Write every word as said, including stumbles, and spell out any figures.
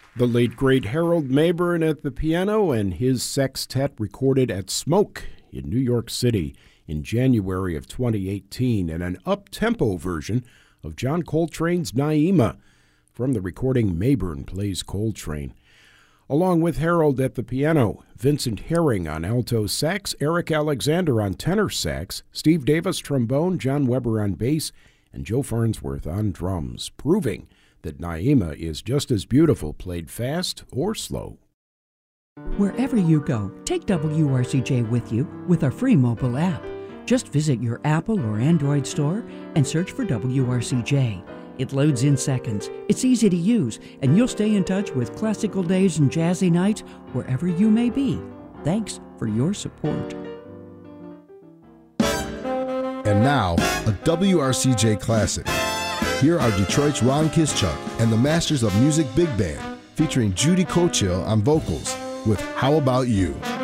The late, great Harold Mabern at the piano and his sextet recorded at Smoke in New York City in January of twenty eighteen, and an up-tempo version of John Coltrane's Naima from the recording Mabern Plays Coltrane. Along with Harold at the piano, Vincent Herring on alto sax, Eric Alexander on tenor sax, Steve Davis trombone, John Weber on bass, and Joe Farnsworth on drums, proving that Naima is just as beautiful played fast or slow. Wherever you go, take W R C J with you with our free mobile app. Just visit your Apple or Android store and search for W R C J. It loads in seconds, it's easy to use, and you'll stay in touch with classical days and jazzy nights wherever you may be. Thanks for your support. And now, a W R C J classic. Here are Detroit's Ron Kischuk and the Masters of Music Big Band, featuring Judy Cochill on vocals with How About You?